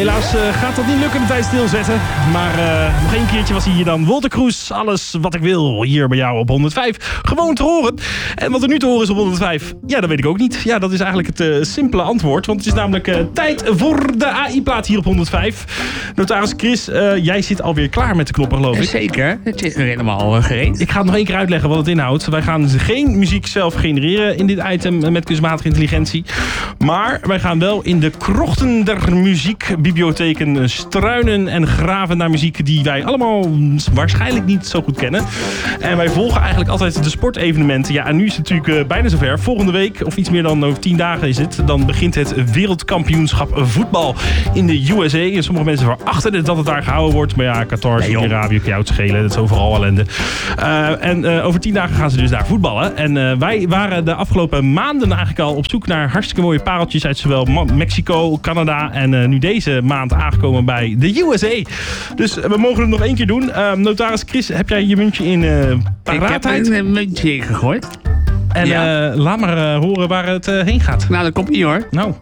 helaas gaat dat niet lukken, de tijd stilzetten. Maar nog één keertje was hij hier dan. Wolter Kroes, alles wat ik wil, hier bij jou op 105. Gewoon te horen. En wat er nu te horen is op 105, ja, dat weet ik ook niet. Ja, dat is eigenlijk het simpele antwoord. Want het is namelijk tijd voor de AI-plaat hier op 105. Notaris Chris, jij zit alweer klaar met de knoppen, geloof ik. Zeker, het is weer helemaal gereed. Ik ga het nog één keer uitleggen wat het inhoudt. Wij gaan geen muziek zelf genereren in dit item met kunstmatige intelligentie. Maar wij gaan wel in de krochten der muziekbibliotheken struinen en graven naar muziek die wij allemaal waarschijnlijk niet zo goed kennen. En wij volgen eigenlijk altijd de sportevenementen. Ja, en nu is het natuurlijk bijna zover. Volgende week, of iets meer dan over 10 dagen is het, dan begint het wereldkampioenschap voetbal in de USA. En sommige mensen verachten dat het daar gehouden wordt. Maar ja, Qatar, Saudi-Arabië, kan je uitschelen. Dat is overal ellende. Over 10 dagen gaan ze dus daar voetballen. En wij waren de afgelopen maanden eigenlijk al op zoek naar hartstikke mooie pareltjes uit zowel Mexico, Canada en nu deze maand aangekomen bij de USA. Dus we mogen het nog één keer doen. Notaris Chris, heb jij je muntje in paraatheid? Ik heb een muntje ingegooid. En laat maar horen waar het heen gaat. Nou, dat komt niet hoor. Nou.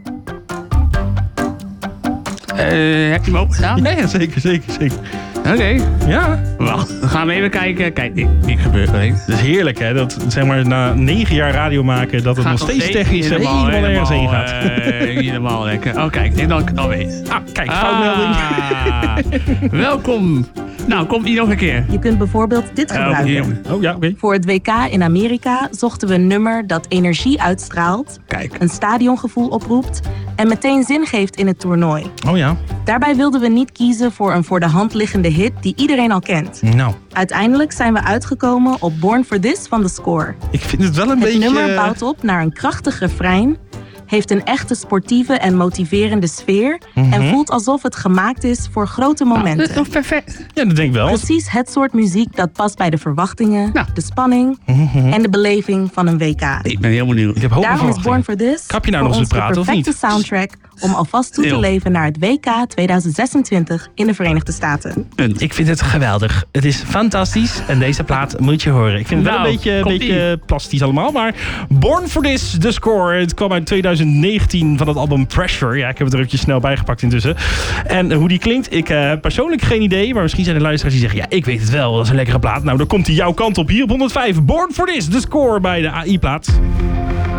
Heb je hem opengedaan? Ja, zeker. Oké. Ja. Wacht, dan gaan we even kijken. Kijk, niet gebeurt er. Het is heerlijk, hè? Dat zeg maar na 9 jaar radio maken, dat het nog steeds technisch helemaal ergens heen gaat. Helemaal lekker. Oh, kijk, ik denk dat ik het al weet. Kijk, foutmelding. Welkom. Nou, komt hier nog een keer. Je kunt bijvoorbeeld dit gebruiken. Oké. Voor het WK in Amerika zochten we een nummer dat energie uitstraalt, Kijk. een stadiongevoel oproept en meteen zin geeft in het toernooi. Oh ja. Daarbij wilden we niet kiezen voor een voor de hand liggende hit die iedereen al kent. Nou. Uiteindelijk zijn we uitgekomen op Born for This van The Score. Ik vind het wel een Het beetje... nummer bouwt op naar een krachtig refrein, heeft een echte sportieve en motiverende sfeer en voelt alsof het gemaakt is voor grote momenten. Dat is toch perfect? Ja, dat denk ik wel. Precies het soort muziek dat past bij de verwachtingen, de spanning en de beleving van een WK. Ik ben heel benieuwd. Ik heb hoge Daarom is verwachtingen. Born for This Kap je nou voor nog eens ons praten, de of perfecte niet? soundtrack om alvast toe te leven naar het WK 2026 in de Verenigde Staten. Punt. Ik vind het geweldig. Het is fantastisch en deze plaat moet je horen. Ik vind het wel een beetje plastisch allemaal, maar Born for This, The Score. Het kwam uit 2019 van het album Pressure. Ja, ik heb het er eventjes snel bijgepakt intussen. En hoe die klinkt, ik heb persoonlijk geen idee, maar misschien zijn er luisteraars die zeggen, ja, ik weet het wel, dat is een lekkere plaat. Nou, dan komt hij jouw kant op hier op 105. Born for This, The Score bij de AI-plaat.